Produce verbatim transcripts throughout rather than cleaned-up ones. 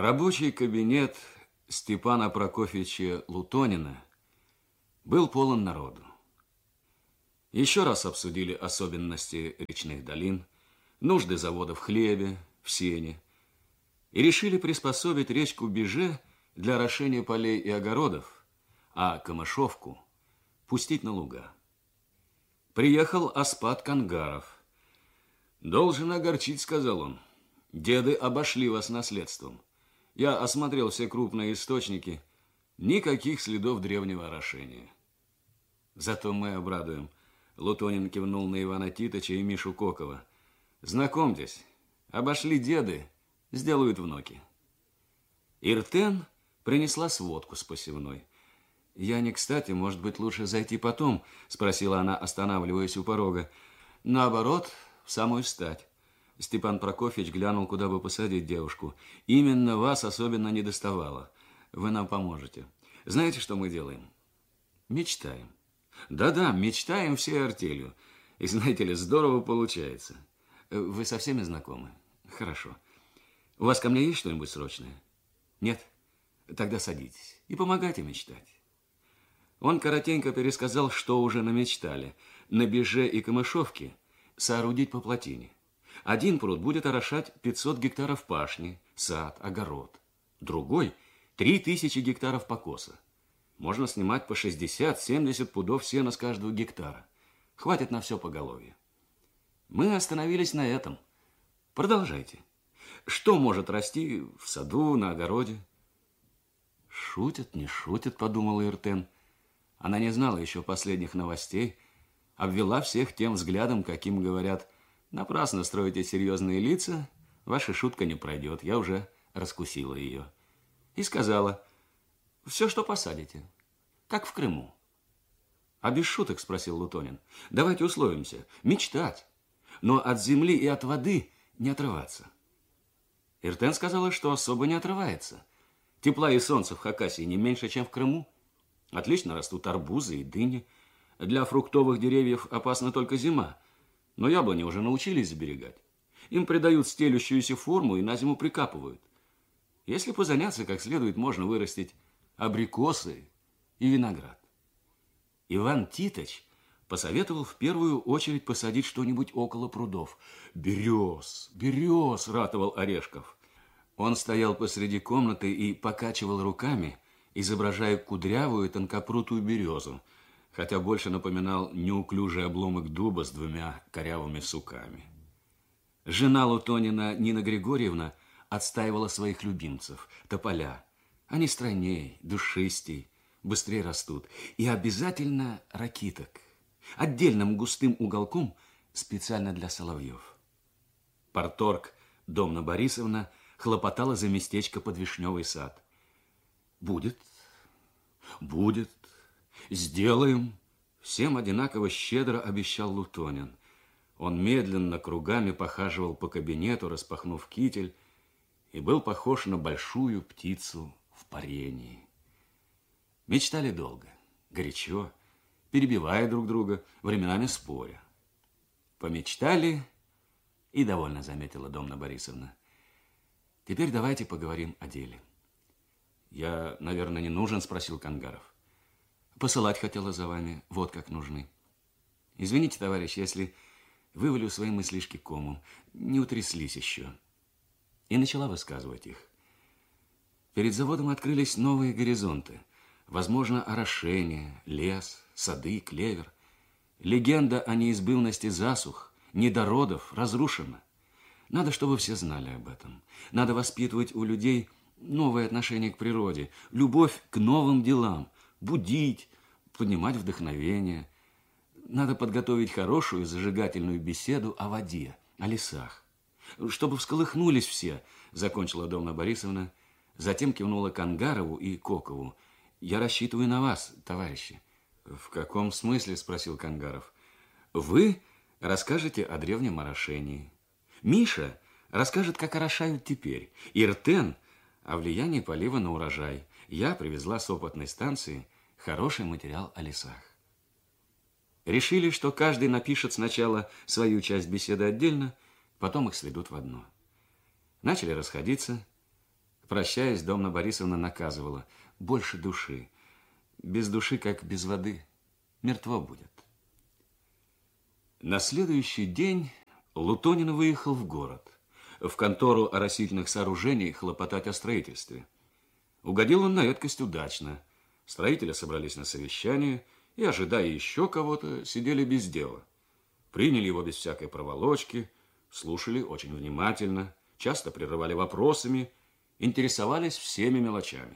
Рабочий кабинет Степана Прокофьевича Лутонина был полон народу. Еще раз обсудили особенности речных долин, нужды завода в хлебе, в сене, и решили приспособить речку Беже для орошения полей и огородов, а Камышовку пустить на луга. Приехал Аспат Кангаров. «Должен огорчить», — сказал он. «Деды обошли вас наследством. Я осмотрел все крупные источники. Никаких следов древнего орошения». «Зато мы обрадуем», — Лутонин кивнул на Ивана Титыча и Мишу Кокова. «Знакомьтесь, обошли деды, сделают внуки». Иртен принесла сводку с посевной. «Я не кстати, может быть, лучше зайти потом?» — спросила она, останавливаясь у порога. «Наоборот, в самую стать». Степан Прокофьевич глянул, куда бы посадить девушку. «Именно вас особенно не доставало. Вы нам поможете. Знаете, что мы делаем? Мечтаем. Да-да, мечтаем всей артелью. И знаете ли, здорово получается. Вы со всеми знакомы? Хорошо. У вас ко мне есть что-нибудь срочное? Нет? Тогда садитесь и помогайте мечтать». Он коротенько пересказал, что уже намечтали. На Беже и Камышовке соорудить по плотине. Один пруд будет орошать пятьсот гектаров пашни, сад, огород. Другой – три тысячи гектаров покоса. Можно снимать по шестьдесят-семьдесят пудов сена с каждого гектара. Хватит на все поголовье. Мы остановились на этом. Продолжайте. Что может расти в саду, на огороде? Шутят, не шутят, подумала Иртен. Она не знала еще последних новостей, обвела всех тем взглядом, каким говорят: «Напрасно строите серьезные лица, ваша шутка не пройдет, я уже раскусила ее». И сказала: «Все, что посадите, как в Крыму». «А без шуток?» – спросил Лутонин. «Давайте условимся. Мечтать, но от земли и от воды не отрываться». Иртен сказала, что особо не отрывается. Тепла и солнца в Хакасии не меньше, чем в Крыму. Отлично растут арбузы и дыни. Для фруктовых деревьев опасна только зима, но яблони уже научились заберегать. Им придают стелющуюся форму и на зиму прикапывают. Если позаняться как следует, можно вырастить абрикосы и виноград. Иван Титыч посоветовал в первую очередь посадить что-нибудь около прудов. «Берез, берез!» – ратовал Орешков. Он стоял посреди комнаты и покачивал руками, изображая кудрявую тонкопрутую березу, хотя больше напоминал неуклюжий обломок дуба с двумя корявыми суками. Жена Лутонина, Нина Григорьевна, отстаивала своих любимцев, тополя. Они стройней, душистей, быстрее растут. И обязательно ракиток, отдельным густым уголком специально для соловьев. Парторг Домна Борисовна хлопотала за местечко под вишневый сад. «Будет, будет, сделаем», всем одинаково щедро обещал Лутонин. Он медленно кругами похаживал по кабинету, распахнув китель, и был похож на большую птицу в парении. Мечтали долго, горячо, перебивая друг друга, временами споря. Помечтали, и довольно заметила Домна Борисовна. Теперь давайте поговорим о деле. «Я, наверное, не нужен?» – спросил Кангаров. «Посылать хотела за вами, вот как нужны. Извините, товарищ, если вывалю свои мыслишки комом, не утряслись еще». И начала высказывать их. Перед заводом открылись новые горизонты. Возможно, орошение, лес, сады, клевер. Легенда о неизбывности засух, недородов разрушена. Надо, чтобы все знали об этом. Надо воспитывать у людей новое отношение к природе, любовь к новым делам, будить, поднимать вдохновение. Надо подготовить хорошую зажигательную беседу о воде, о лесах. Чтобы всколыхнулись все, закончила Домна Борисовна, затем кивнула Кангарову и Кокову. «Я рассчитываю на вас, товарищи». «В каком смысле?» – спросил Кангаров. «Вы расскажете о древнем орошении. Миша расскажет, как орошают теперь. Иртен – о влиянии полива на урожай. Я привезла с опытной станции хороший материал о лесах». Решили, что каждый напишет сначала свою часть беседы отдельно, потом их сведут в одно. Начали расходиться. Прощаясь, Домна Борисовна наказывала: больше души. Без души, как без воды, мертво будет. На следующий день Лутонин выехал в город, в контору оросительных сооружений хлопотать о строительстве. Угодил он на редкость удачно. Строители собрались на совещание и, ожидая еще кого-то, сидели без дела. Приняли его без всякой проволочки, слушали очень внимательно, часто прерывали вопросами, интересовались всеми мелочами.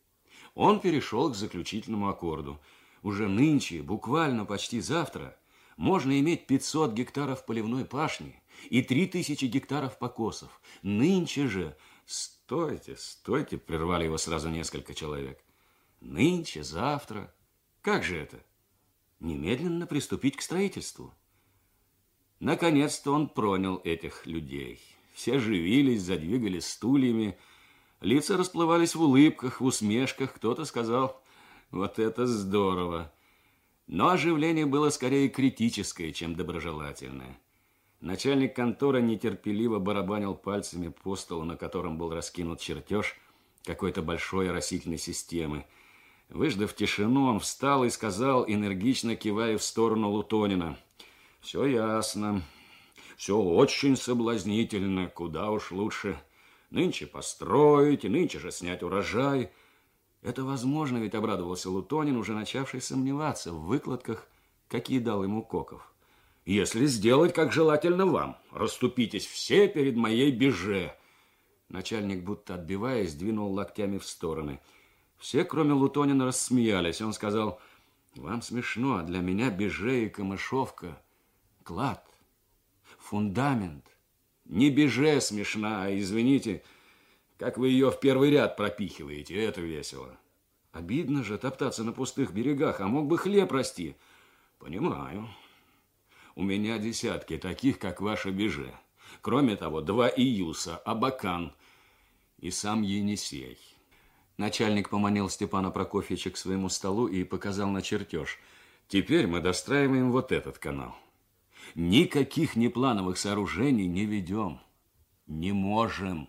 Он перешел к заключительному аккорду. Уже нынче, буквально почти завтра, можно иметь пятьсот гектаров поливной пашни и три тысячи гектаров покосов. Нынче же... Стойте, стойте, прервали его сразу несколько человек. Нынче, завтра. Как же это? Немедленно приступить к строительству. Наконец-то он пронял этих людей. Все живились, задвигали стульями, лица расплывались в улыбках, в усмешках. Кто-то сказал: вот это здорово. Но оживление было скорее критическое, чем доброжелательное. Начальник конторы нетерпеливо барабанил пальцами по столу, на котором был раскинут чертеж какой-то большой оросительной системы. Выждав тишину, он встал и сказал, энергично кивая в сторону Лутонина: все ясно, все очень соблазнительно, куда уж лучше нынче построить, и нынче же снять урожай. Это возможно, ведь обрадовался Лутонин, уже начавший сомневаться в выкладках, какие дал ему Коков. Если сделать, как желательно вам, расступитесь все перед моей Беже. Начальник, будто отбиваясь, двинул локтями в стороны. Все, кроме Лутонина, рассмеялись. Он сказал: вам смешно, а для меня Беже и Камышовка — клад, фундамент. Не Беже смешна, а, извините, как вы ее в первый ряд пропихиваете, это весело. Обидно же топтаться на пустых берегах, а мог бы хлеб расти. Понимаю. У меня десятки таких, как ваша Беже. Кроме того, два Июса, Абакан и сам Енисей. Начальник поманил Степана Прокофьевича к своему столу и показал на чертеж. Теперь мы достраиваем вот этот канал. Никаких неплановых сооружений не ведем. Не можем.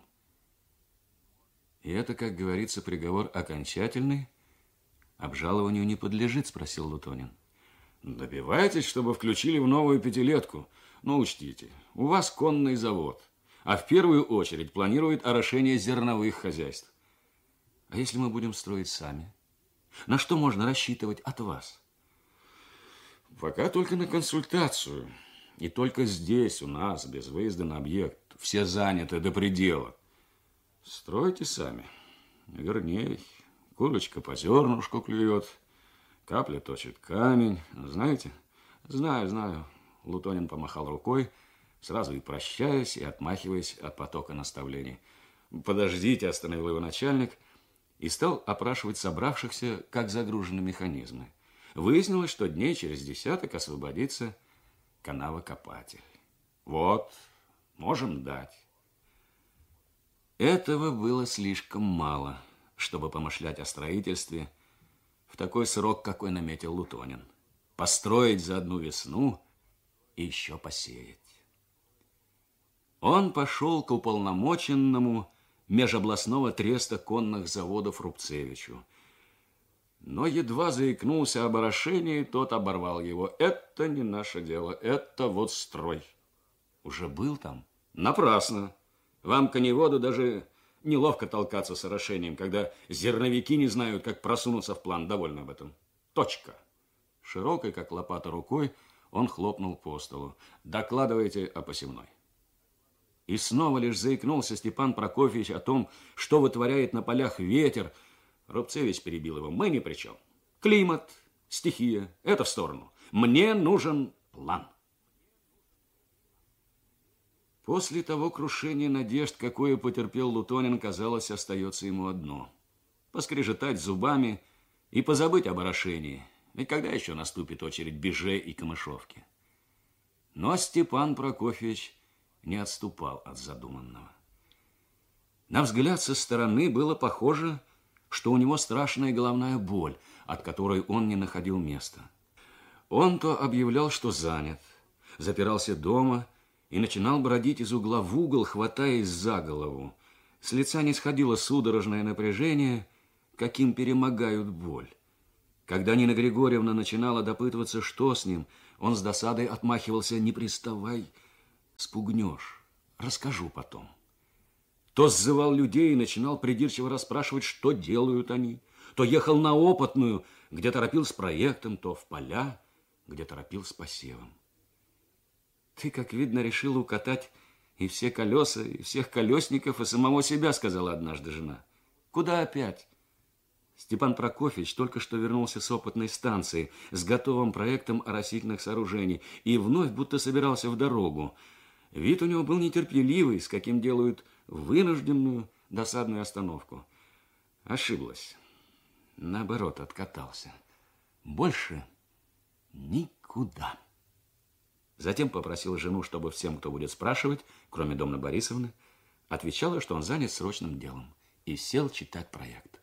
И это, как говорится, приговор окончательный? Обжалованию не подлежит, спросил Лутонин. Добивайтесь, чтобы включили в новую пятилетку. Но учтите, у вас конный завод, а в первую очередь планирует орошение зерновых хозяйств. А если мы будем строить сами? На что можно рассчитывать от вас? Пока только на консультацию. И только здесь у нас, без выезда на объект, все заняты до предела. Стройте сами. Вернее, курочка по зернышку клюет, капля точит камень. Знаете? Знаю, знаю. Лутонин помахал рукой, сразу и прощаясь, и отмахиваясь от потока наставлений. Подождите, остановил его начальник и стал опрашивать собравшихся, как загружены механизмы. Выяснилось, что дней через десяток освободится канавокопатель. Вот, можем дать. Этого было слишком мало, чтобы помышлять о строительстве в такой срок, какой наметил Лутонин. Построить за одну весну и еще посеять. Он пошел к уполномоченному межобластного треста конных заводов Рубцевичу. Но едва заикнулся об орошении, тот оборвал его. Это не наше дело, это вот строй. Уже был там? Напрасно. Вам, коневоду, даже неловко толкаться с орошением, когда зерновики не знают, как просунуться в план. Довольно об этом. Точка. Широкой, как лопата, рукой он хлопнул по столу. Докладывайте о посевной. И снова лишь заикнулся Степан Прокофьевич о том, что вытворяет на полях ветер. Рубцевич перебил его. Мы ни при чем. Климат, стихия, это в сторону. Мне нужен план. После того крушения надежд, какое потерпел Лутонин, казалось, остается ему одно. Поскрежетать зубами и позабыть об орошении. Ведь когда еще наступит очередь Беже и Камышовки? Но Степан Прокофьевич не отступал от задуманного. На взгляд со стороны было похоже, что у него страшная головная боль, от которой он не находил места. Он то объявлял, что занят, запирался дома и начинал бродить из угла в угол, хватаясь за голову. С лица не сходило судорожное напряжение, каким перемогают боль. Когда Нина Григорьевна начинала допытываться, что с ним, он с досадой отмахивался: «Не приставай, спугнешь, расскажу потом». То сзывал людей и начинал придирчиво расспрашивать, что делают они. То ехал на опытную, где торопил с проектом, то в поля, где торопил с посевом. «Ты, как видно, решил укатать и все колеса, и всех колесников, и самого себя», сказала однажды жена. «Куда опять?» Степан Прокофьевич только что вернулся с опытной станции, с готовым проектом оросительных сооружений, и вновь будто собирался в дорогу. Вид у него был нетерпеливый, с каким делают вынужденную досадную остановку. Ошиблась. Наоборот, откатался. Больше никуда. Затем попросил жену, чтобы всем, кто будет спрашивать, кроме Домны Борисовны, отвечала, что он занят срочным делом, и сел читать проект.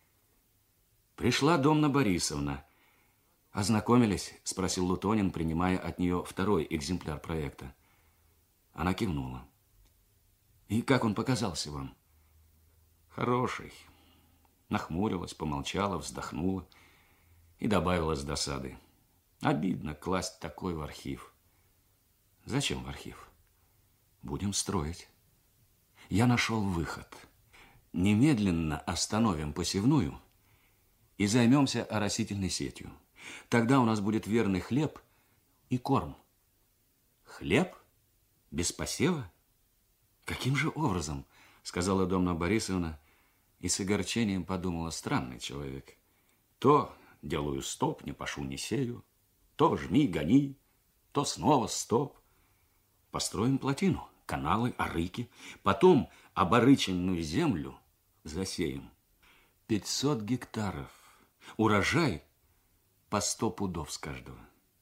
Пришла Домна Борисовна. «Ознакомились?» – спросил Лутонин, принимая от нее второй экземпляр проекта. Она кивнула. «И как он показался вам?» «Хороший». Нахмурилась, помолчала, вздохнула и добавила с досады: «Обидно класть такой в архив». «Зачем в архив? Будем строить». Я нашел выход. Немедленно остановим посевную и займемся оросительной сетью. Тогда у нас будет верный хлеб и корм. Хлеб? Без посева? Каким же образом? Сказала Домна Борисовна и с огорчением подумала: странный человек. То делаю стоп, не пашу, не сею, то жми, гони, то снова стоп. Построим плотину, каналы, арыки, потом оборыченную землю засеем. Пятьсот гектаров. Урожай по сто пудов с каждого.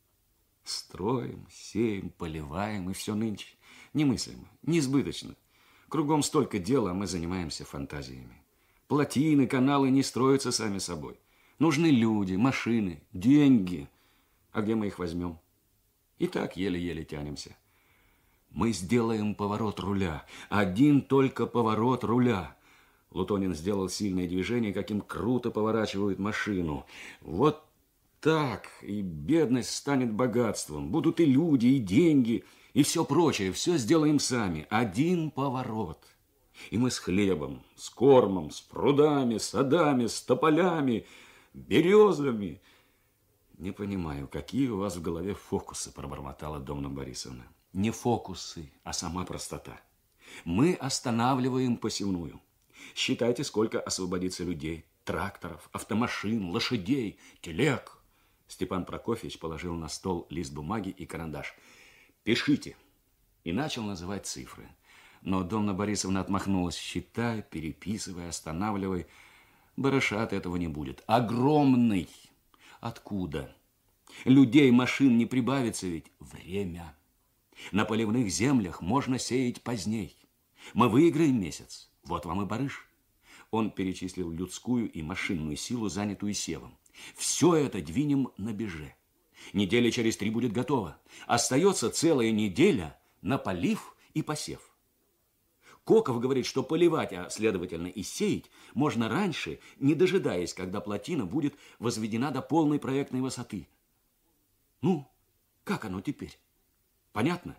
Строим, сеем, поливаем, и все нынче. Немыслимо, неизбыточно. Кругом столько дела, а мы занимаемся фантазиями. Плотины, каналы не строятся сами собой. Нужны люди, машины, деньги. А где мы их возьмем? И так еле-еле тянемся. Мы сделаем поворот руля. Один только поворот руля. Лутонин сделал сильное движение, каким круто поворачивают машину. Вот так, и бедность станет богатством. Будут и люди, и деньги, и все прочее. Все сделаем сами. Один поворот. И мы с хлебом, с кормом, с прудами, садами, с тополями, березами. Не понимаю, какие у вас в голове фокусы, пробормотала Домна Борисовна. Не фокусы, а сама простота. Мы останавливаем посевную. Считайте, сколько освободится людей, тракторов, автомашин, лошадей, телег. Степан Прокофьевич положил на стол лист бумаги и карандаш. Пишите. И начал называть цифры. Но Домна Борисовна отмахнулась. Считай, переписывай, останавливай. Барыша от этого не будет. Огромный. Откуда? Людей, машин не прибавится ведь. Время. На поливных землях можно сеять поздней. Мы выиграем месяц. Вот вам и барыш. Он перечислил людскую и машинную силу, занятую севом. Все это двинем на беже. Недели через три будет готово. Остается целая неделя на полив и посев. Коков говорит, что поливать, а следовательно и сеять, можно раньше, не дожидаясь, когда плотина будет возведена до полной проектной высоты. Ну, как оно теперь? Понятно?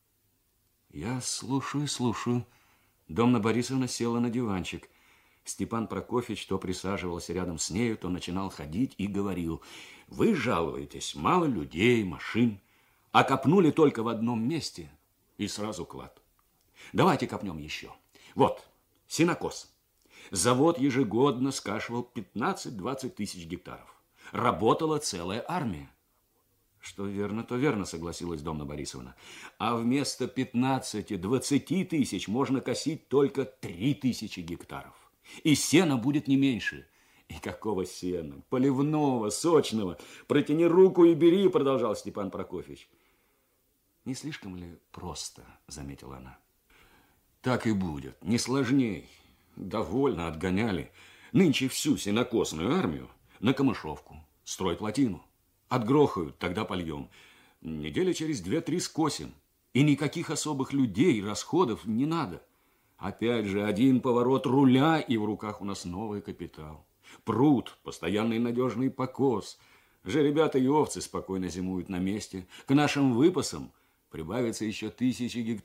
Я слушаю, слушаю. Домна Борисовна села на диванчик. Степан Прокофьевич то присаживался рядом с нею, то начинал ходить и говорил: вы жалуетесь, мало людей, машин, а копнули только в одном месте и сразу клад. Давайте копнем еще. Вот, сенокос. Завод ежегодно скашивал пятнадцать-двадцать тысяч гектаров. Работала целая армия. Что верно, то верно, согласилась Домна Борисовна. А вместо пятнадцати-двадцати тысяч можно косить только три тысячи гектаров. И сена будет не меньше. И какого сена? Поливного, сочного. Протяни руку и бери, продолжал Степан Прокофьевич. Не слишком ли просто, заметила она. Так и будет, не сложней. Довольно отгоняли. Нынче всю сенокосную армию на Камышовку. Строй плотину. Отгрохают, тогда польем. Недели через две-три скосим. И никаких особых людей и расходов не надо. Опять же, один поворот руля, и в руках у нас новый капитал. Пруд, постоянный надежный покос. Жеребята и овцы спокойно зимуют на месте. К нашим выпасам прибавится еще тысячи гектаров.